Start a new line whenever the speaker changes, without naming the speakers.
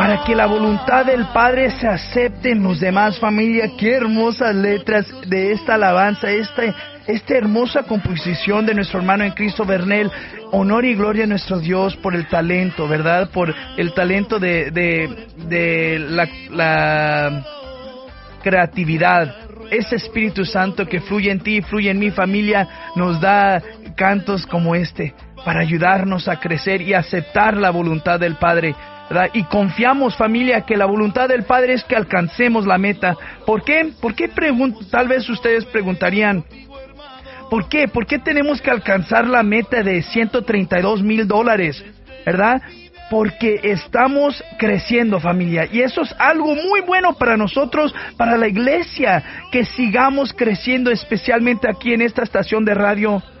para que la voluntad del Padre se acepte en los demás, familia. Qué hermosas letras de esta alabanza, esta hermosa composición de nuestro hermano en Cristo Bernel. Honor y gloria a nuestro Dios por el talento, ¿verdad? Por el talento de la creatividad. Ese Espíritu Santo que fluye en ti, fluye en mi familia, nos da cantos como este para ayudarnos a crecer y aceptar la voluntad del Padre, ¿verdad? Y confiamos, familia, que la voluntad del Padre es que alcancemos la meta. ¿Por qué? Tal vez ustedes preguntarían, ¿por qué? ¿Por qué tenemos que alcanzar la meta de $132,000? ¿Verdad? Porque estamos creciendo, familia, y eso es algo muy bueno para nosotros, para la iglesia, que sigamos creciendo, especialmente aquí en esta estación de radio.